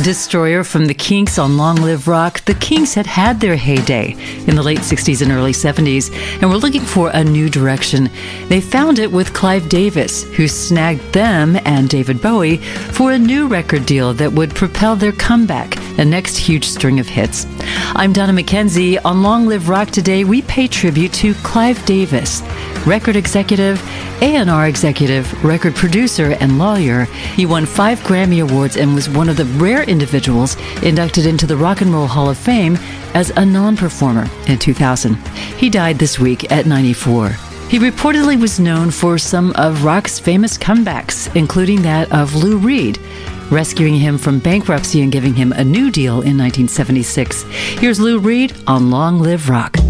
Destroyer from the Kinks on Long Live Rock. The Kinks had their heyday in the late 60s and early 70s and were looking for a new direction. They found it with Clive Davis, who snagged them and David Bowie for a new record deal that would propel their comeback, a next huge string of hits. I'm Donna McKenzie. On Long Live Rock today, we pay tribute to Clive Davis, record executive, A&R executive, record producer, and lawyer. He won 5 Grammy Awards and was one of the rare individuals inducted into the Rock and Roll Hall of Fame as a non-performer in 2000. He died this week at 94. He reportedly was known for some of rock's famous comebacks, including that of Lou Reed, rescuing him from bankruptcy and giving him a new deal in 1976. Here's Lou Reed on Long Live Rock.